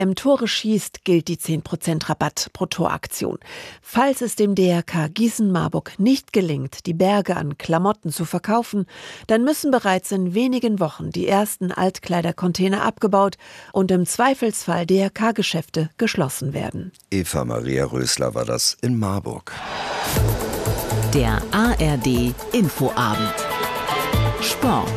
Tore schießt, gilt die 10% Rabatt pro Toraktion. Falls es dem DRK Gießen-Marburg nicht gelingt, die Berge an Klamotten zu verkaufen, dann müssen bereits in wenigen Wochen die ersten Altkleidercontainer abgebaut und im Zweifelsfall DRK-Geschäfte geschlossen werden. Eva Maria Rösler war das in Marburg. Der ARD Infoabend. Sport.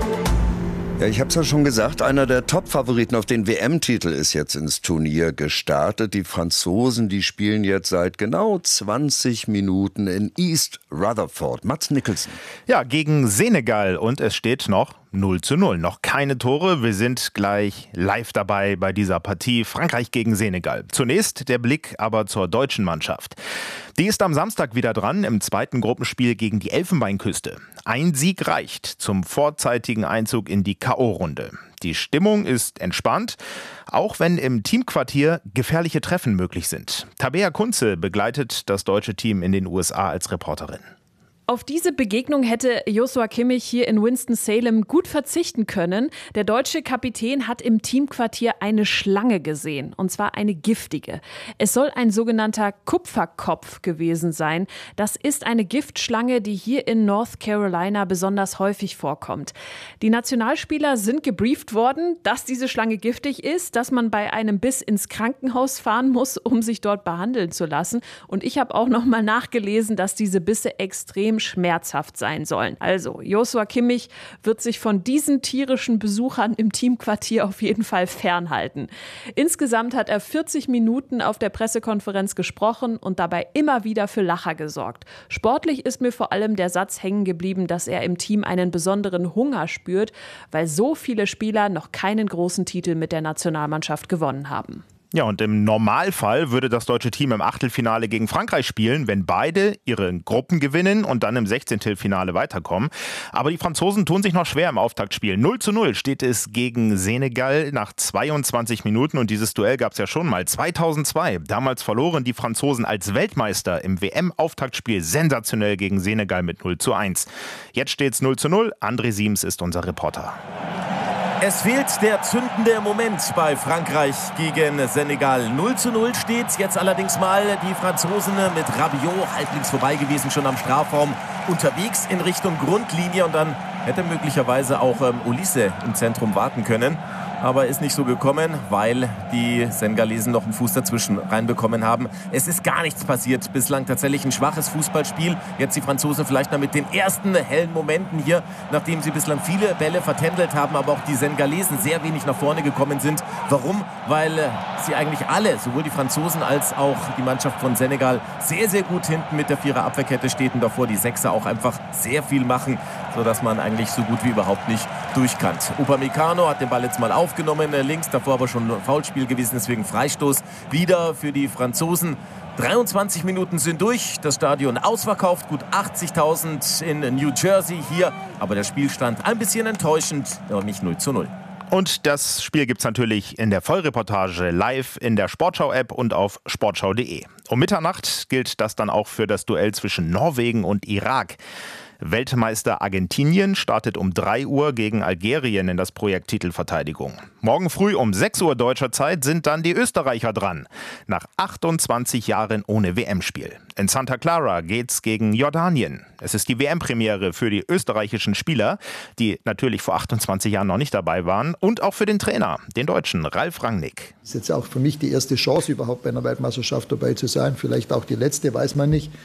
Ja, ich habe es ja schon gesagt, einer der Top-Favoriten auf den WM-Titel ist jetzt ins Turnier gestartet. Die Franzosen, die spielen jetzt seit genau 20 Minuten in East Rutherford. Mads Nicholson. Ja, gegen Senegal und es steht noch 0:0. Noch keine Tore. Wir sind gleich live dabei bei dieser Partie Frankreich gegen Senegal. Zunächst der Blick aber zur deutschen Mannschaft. Die ist am Samstag wieder dran im zweiten Gruppenspiel gegen die Elfenbeinküste. Ein Sieg reicht zum vorzeitigen Einzug in die K.O.-Runde. Die Stimmung ist entspannt, auch wenn im Teamquartier gefährliche Treffen möglich sind. Tabea Kunze begleitet das deutsche Team in den USA als Reporterin. Auf diese Begegnung hätte Joshua Kimmich hier in Winston-Salem gut verzichten können. Der deutsche Kapitän hat im Teamquartier eine Schlange gesehen, und zwar eine giftige. Es soll ein sogenannter Kupferkopf gewesen sein. Das ist eine Giftschlange, die hier in North Carolina besonders häufig vorkommt. Die Nationalspieler sind gebrieft worden, dass diese Schlange giftig ist, dass man bei einem Biss ins Krankenhaus fahren muss, um sich dort behandeln zu lassen. Und ich habe auch noch mal nachgelesen, dass diese Bisse extrem schmerzhaft sein sollen. Also, Joshua Kimmich wird sich von diesen tierischen Besuchern im Teamquartier auf jeden Fall fernhalten. Insgesamt hat er 40 Minuten auf der Pressekonferenz gesprochen und dabei immer wieder für Lacher gesorgt. Sportlich ist mir vor allem der Satz hängen geblieben, dass er im Team einen besonderen Hunger spürt, weil so viele Spieler noch keinen großen Titel mit der Nationalmannschaft gewonnen haben. Ja, und im Normalfall würde das deutsche Team im Achtelfinale gegen Frankreich spielen, wenn beide ihre Gruppen gewinnen und dann im 16. weiterkommen. Aber die Franzosen tun sich noch schwer im Auftaktspiel. 0:0 steht es gegen Senegal nach 22 Minuten und dieses Duell gab es ja schon mal 2002. Damals verloren die Franzosen als Weltmeister im WM-Auftaktspiel sensationell gegen Senegal mit 0:1. Jetzt steht es 0:0. André Siems ist unser Reporter. Es fehlt der zündende Moment bei Frankreich gegen Senegal. 0:0 steht's jetzt allerdings mal. Die Franzosen mit Rabiot halblinks vorbei gewesen, schon am Strafraum unterwegs in Richtung Grundlinie. Und dann hätte möglicherweise auch Olise im Zentrum warten können. Aber ist nicht so gekommen, weil die Senegalesen noch einen Fuß dazwischen reinbekommen haben. Es ist gar nichts passiert. Bislang tatsächlich ein schwaches Fußballspiel. Jetzt die Franzosen vielleicht mal mit den ersten hellen Momenten hier, nachdem sie bislang viele Bälle vertändelt haben, aber auch die Senegalesen sehr wenig nach vorne gekommen sind. Warum? Weil sie eigentlich alle, sowohl die Franzosen als auch die Mannschaft von Senegal, sehr, sehr gut hinten mit der Vierer-Abwehrkette steht und davor die Sechser auch einfach sehr viel machen, sodass man eigentlich so gut wie überhaupt nicht durch kann. Upamecano hat den Ball jetzt mal aufgenommen, links, davor aber schon ein Foulspiel gewesen, deswegen Freistoß wieder für die Franzosen. 23 Minuten sind durch, das Stadion ausverkauft, gut 80.000 in New Jersey hier, aber der Spielstand ein bisschen enttäuschend, nämlich 0:0. Und das Spiel gibt's natürlich in der Vollreportage live in der Sportschau-App und auf sportschau.de. Um Mitternacht gilt das dann auch für das Duell zwischen Norwegen und Irak. Weltmeister Argentinien startet um 3 Uhr gegen Algerien in das Projekt Titelverteidigung. Morgen früh um 6 Uhr deutscher Zeit sind dann die Österreicher dran. Nach 28 Jahren ohne WM-Spiel. In Santa Clara geht's gegen Jordanien. Es ist die WM-Premiere für die österreichischen Spieler, die natürlich vor 28 Jahren noch nicht dabei waren. Und auch für den Trainer, den Deutschen Ralf Rangnick. Das ist jetzt auch für mich die erste Chance, überhaupt bei einer Weltmeisterschaft dabei zu sein. Vielleicht auch die letzte, weiß man nicht.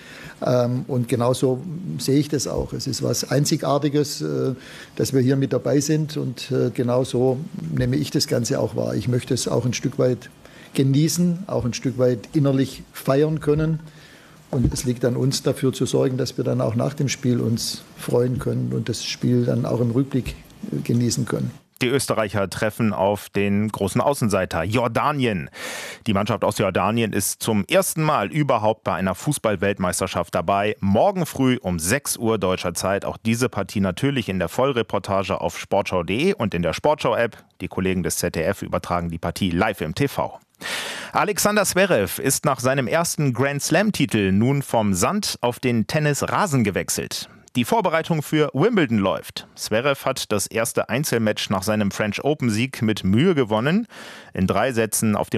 Und genauso sehe ich das auch. Es ist was Einzigartiges, dass wir hier mit dabei sind. Und genauso nehme ich das Ganze auch wahr. Ich möchte es auch ein Stück weit genießen, auch ein Stück weit innerlich feiern können. Und es liegt an uns, dafür zu sorgen, dass wir dann auch nach dem Spiel uns freuen können und das Spiel dann auch im Rückblick genießen können. Die Österreicher treffen auf den großen Außenseiter Jordanien. Die Mannschaft aus Jordanien ist zum ersten Mal überhaupt bei einer Fußball-Weltmeisterschaft dabei. Morgen früh um 6 Uhr deutscher Zeit. Auch diese Partie natürlich in der Vollreportage auf sportschau.de und in der Sportschau-App. Die Kollegen des ZDF übertragen die Partie live im TV. Alexander Zverev ist nach seinem ersten Grand-Slam-Titel nun vom Sand auf den Tennisrasen gewechselt. Die Vorbereitung für Wimbledon läuft. Zverev hat das erste Einzelmatch nach seinem French Open-Sieg mit Mühe gewonnen. In 3 Sätzen auf dem